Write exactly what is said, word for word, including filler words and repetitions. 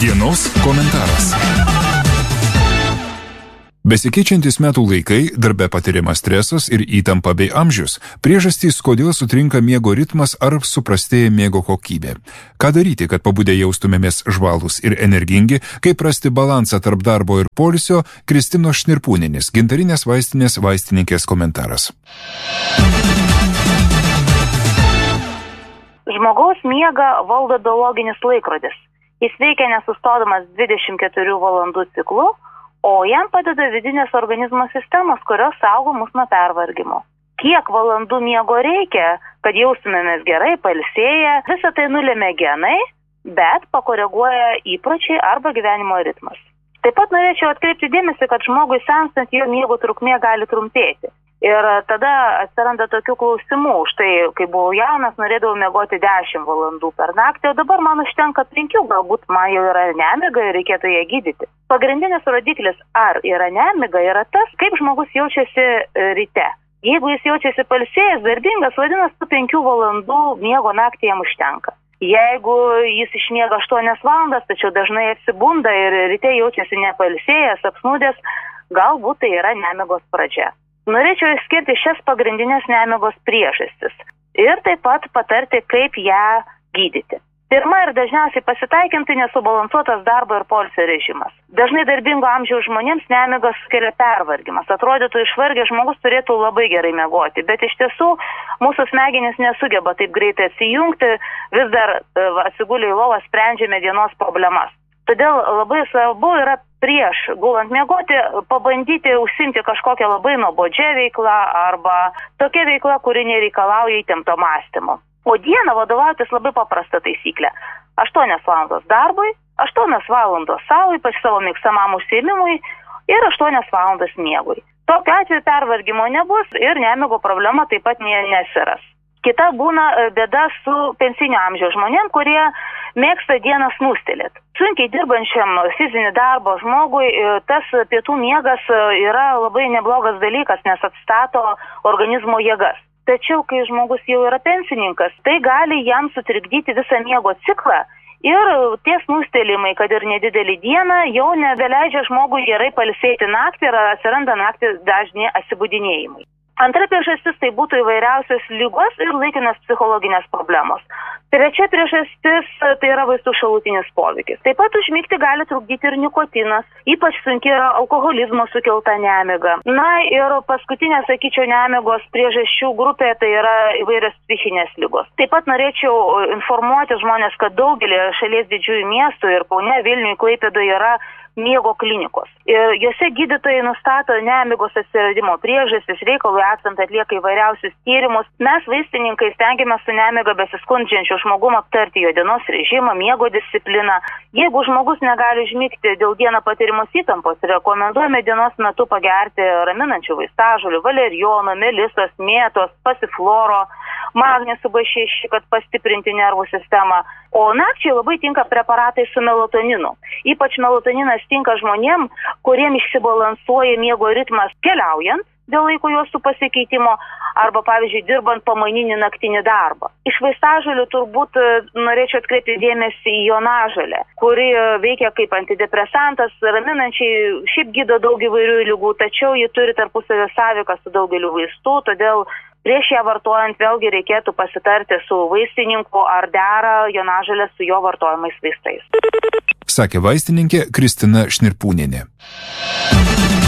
Dienos komentaras. Besikeičiantis metų laikai, darbe patiriamas stresas ir įtampa bei amžius, priežastys, kodėl sutrinka miego ritmas ar suprastėja miego kokybė. Ką daryti, kad pabudę jaustumėmės žvalūs ir energingi, kaip rasti balansą tarp darbo ir poilsio, Kristinos Šnirpūnienės, gintarinės vaistinės vaistininkės komentaras. Žmogaus miegą valdo biologinis laikrodis. Jis veikia nesustodamas dvidešimt keturių valandų ciklu, o jam padeda vidinės organizmo sistemos, kurios saugo mus nuo pervargimo. Kiek valandų miego reikia, kad jaustumėmės gerai, pailsėję, visą tai nulėmė genai, bet pakoreguoja įpročiai arba gyvenimo ritmas. Taip pat norėčiau atkreipti dėmesį, kad žmogui senstant jo miego trukmė gali trumpėti. Ir tada atsiranda tokių klausimų. Štai, kai buvau jaunas, norėdavau miegoti dešimt valandų per naktį, o dabar man užtenka penkių, galbūt man jau yra nemiga ir reikėtų ją gydyti. Pagrindinis rodiklis, ar yra nemiga, yra tas, kaip žmogus jaučiasi ryte. Jeigu jis jaučiasi pailsėjęs, darbingas, vadinasi, tų penkių valandų miego naktį jam užtenka. Jeigu jis išmiega aštuonias valandas, tačiau dažnai atsibunda ir ryte jaučiasi nepailsėjęs, apsnūdęs, galbūt tai yra nemigos pradžia. Norėčiau išskirti šias pagrindinės nemigos priežastis ir taip pat patarti, kaip ją gydyti. Pirma ir dažniausiai pasitaikinti nesubalansuotas darbo ir poilsio režimas. Dažnai darbingo amžiaus žmonėms nemigas sukelia pervargimas. Atrodytų, išvargęs žmogus turėtų labai gerai miegoti, bet iš tiesų mūsų smegenys nesugeba taip greitai atsijungti, vis dar atsigulę į lovą sprendžiame dienos problemas. Todėl labai svarbu yra prieš gulant miegoti pabandyti užsiimti kažkokią labai nuobodžią veiklą arba tokia veikla, kuri nereikalauja įtempto mąstymo. O dieną vadovautis labai paprasta taisyklė. aštuonios valandos darbui, aštuonios valandos savo, ypač savo mėgstamam užsiėmimui ir aštuonios valandos miegui. Tokiu atveju pervargimo nebus ir nemigo problema taip pat nesiras. Kita būna bėda su pensinio amžiaus žmonėm, kurie mėgsta dieną snūstelėti. Sunkiai dirbančiam fizinį darbą žmogui tas pietų miegas yra labai neblogas dalykas, nes atstato organizmo jėgas. Tačiau, kai žmogus jau yra pensininkas, tai gali jam sutrikdyti visą miego ciklą ir tie snūstelėjimai, kad ir nedidelį dieną, jau nebeleidžia žmogui gerai pailsėti naktį ir atsiranda naktį dažni atsibudinėjimai. Antra priežastis tai būtų įvairiausios ligos ir laikinos psichologinės problemos. Trečia priežastis tai yra vaistų šalutinis poveikis. Taip pat užmigti gali trukdyti ir nikotinas, ypač sunki yra alkoholizmo sukelta nemiga. Na ir paskutinė, sakyčiau, nemigos priežasčių grupė tai yra įvairios psichinės ligos. Taip pat norėčiau informuoti žmonės, kad daugelį šalies didžiųjų miestų ir Kaune, Vilniuje, Klaipėdoje yra miego klinikos. Ir jose gydytojai nustato nemigos atsiradimo priežastis, reikalui esant atlieka įvairiausius tyrimus. Mes vaistininkai stengiamės su nemiga besiskundžiančiu žmogum aptarti jo dienos režimą, miego discipliną. Jeigu žmogus negali užmigti dėl dieną patirimos įtampos, rekomenduojame dienos metu pagerti raminančių vaistažolių, valerijono, melisos, mėtos, pasifloro, magnį su B šeši, kad pastiprinti nervų sistemą. O nakčiai labai tinka preparatai su melatoninu. Ypač melatoninas tinka žmonėm, kuriem išsibalansuoja miego ritmas keliaujant dėl laiko juostų pasikeitimo arba, pavyzdžiui, dirbant pamaininį naktinį darbą. Iš vaistažolių turbūt norėčiau atkreipti dėmesį į jonažolę, kuri veikia kaip antidepresantas, raminančiai, šiaip gydo daug įvairių ligų, tačiau ji turi tarpusavio sąveiką su daugeliu vaistų, todėl prieš ją vartojant vėlgi reikėtų pasitarti su vaistininku, ar dera jonažolė su jo vartojamais vaistais. Sakė vaistininkė Kristina Šnirpūnienė.